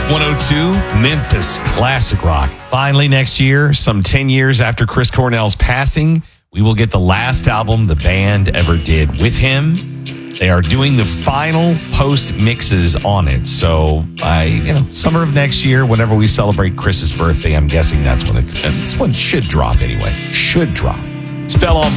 102, Memphis Classic Rock. Finally, next year, some 10 years after Chris Cornell's passing, we will get the last album the band ever did with him. They are doing the final post mixes on it. So by summer of next year, whenever we celebrate Chris's birthday, I'm guessing that's when it should drop anyway. Should drop. It's Fell on